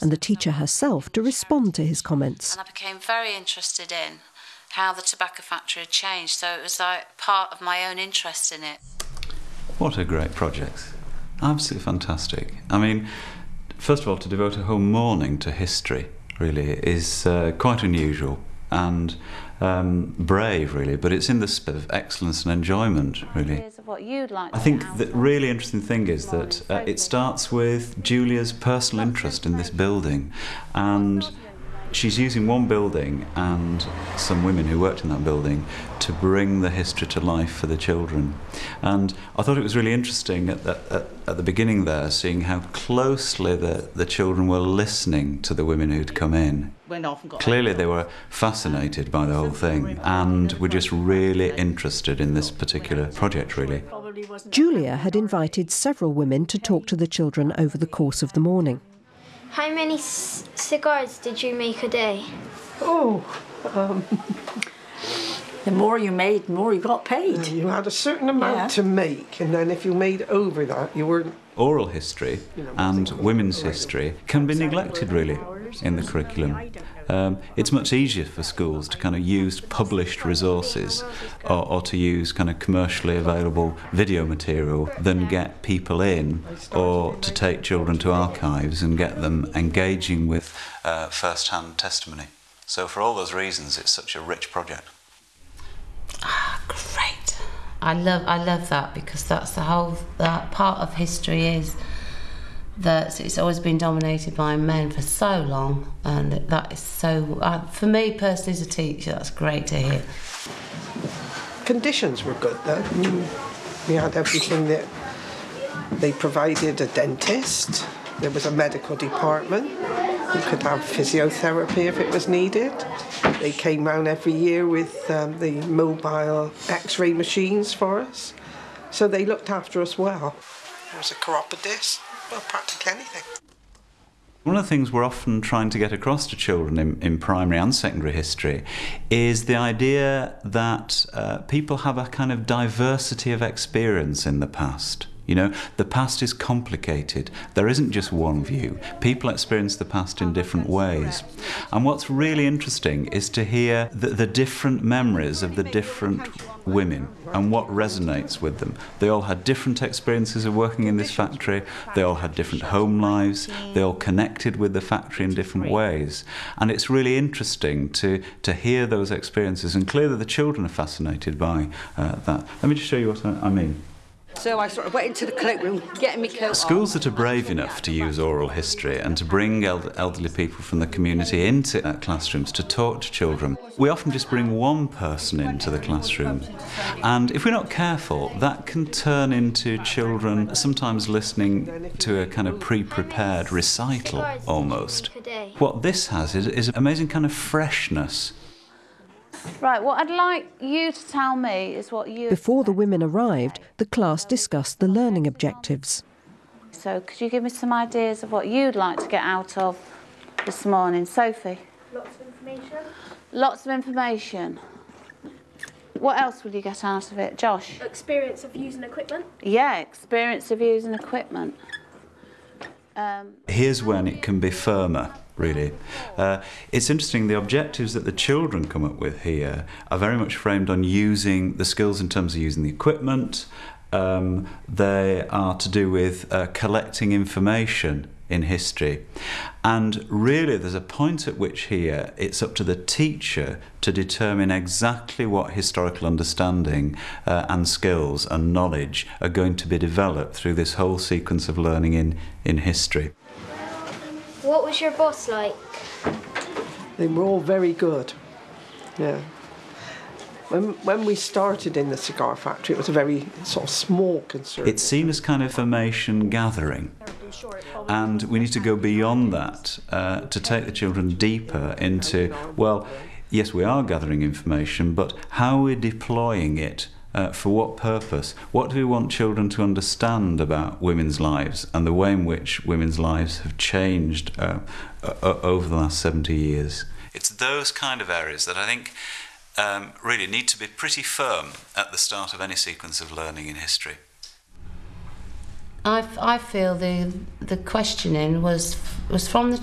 and the teacher herself to respond to his comments. And I became very interested in how the tobacco factory had changed, so it was like part of my own interest in it. What a great project. Absolutely fantastic. I mean, first of all, to devote a whole morning to history really is quite unusual and brave, really, but it's in the spirit of excellence and enjoyment, really. I think the really interesting thing is that it starts with Julia's personal interest in this building, and she's using one building and some women who worked in that building to bring the history to life for the children. And I thought it was really interesting at the beginning there, seeing how closely the children were listening to the women who'd come in. Clearly they were fascinated by the whole thing and were just really interested in this particular project, really. Julia had invited several women to talk to the children over the course of the morning. How many cigars did you make a day? The more you made, the more you got paid. You had a certain amount to make, and then if you made over that, you weren't... Oral history and women's history can be neglected, really, in the curriculum. It's much easier for schools to kind of use published resources or to use kind of commercially available video material than get people in or to take children to archives and get them engaging with first-hand testimony. So for all those reasons, it's such a rich project. Great. I love that, because that's the whole, that part of history is that it's always been dominated by men for so long, and that is so, for me personally as a teacher, that's great to hear. Conditions were good though. We had everything that they provided: a dentist, there was a medical department, you could have physiotherapy if it was needed. They came round every year with the mobile X-ray machines for us, so they looked after us well. There was a chiropodist, well, practically anything. One of the things we're often trying to get across to children in primary and secondary history is the idea that people have a kind of diversity of experience in the past. You know, the past is complicated. There isn't just one view. People experience the past in different ways. And what's really interesting is to hear the different memories of the different women and what resonates with them. They all had different experiences of working in this factory. They all had different home lives. They all connected with the factory in different ways. And it's really interesting to hear those experiences. And clearly the children are fascinated by that. Let me just show you what I mean. So I sort of went into the cloakroom, getting me coat Schools that are brave enough to use oral history and to bring elderly people from the community into classrooms to talk to children, we often just bring one person into the classroom. And if we're not careful, that can turn into children sometimes listening to a kind of pre-prepared recital almost. What this has is an amazing kind of freshness. Right, what I'd like you to tell me is what you... Before the women arrived, the class discussed the learning objectives. So could you give me some ideas of what you'd like to get out of this morning? Sophie? Lots of information. Lots of information. What else would you get out of it? Josh? Experience of using equipment. Yeah, experience of using equipment. Here's when it can be firmer, really. It's interesting, the objectives that the children come up with here are very much framed on using the skills in terms of using the equipment. They are to do with collecting information in history. And really there's a point at which here it's up to the teacher to determine exactly what historical understanding and skills and knowledge are going to be developed through this whole sequence of learning in history. What was your boss like? They were all very good, yeah. When we started in the cigar factory, it was a very sort of small concern. It's seen as kind of information gathering, and we need to go beyond that to take the children deeper into, well, yes, we are gathering information, but how are we deploying it? For what purpose? What do we want children to understand about women's lives and the way in which women's lives have changed over the last 70 years? It's those kind of areas that I think really need to be pretty firm at the start of any sequence of learning in history. I feel the questioning was from the